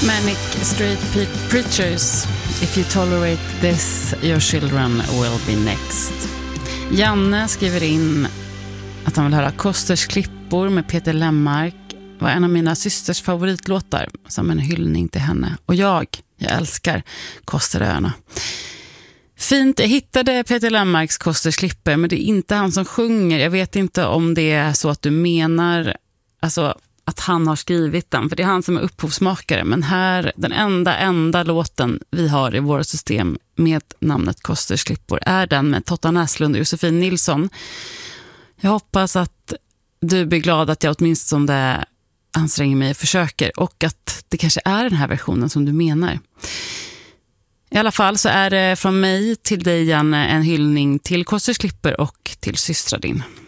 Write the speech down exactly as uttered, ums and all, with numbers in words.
Manic Street Pre- Preachers. If you tolerate this, your children will be next. Janne skriver in att han vill höra Kosters klippor med Peter Lemmark. Var en av mina systers favoritlåtar, som en hyllning till henne. Och jag, jag älskar Kosteröarna. Fint, jag hittade Peter Lemmarks Kosters klippor, men det är inte han som sjunger. Jag vet inte om det är så att du menar alltså, att han har skrivit den, för det är han som är upphovsmakare. Men här, den enda, enda låten vi har i våra system med namnet Kosters klippor är den med Totta Näslund och Josefin Nilsson. Jag hoppas att du blir glad att jag åtminstone anstränger mig och försöker, och att det kanske är den här versionen som du menar. I alla fall så är det från mig till dig, Janne, en hyllning till Kosters klippor och till systra din.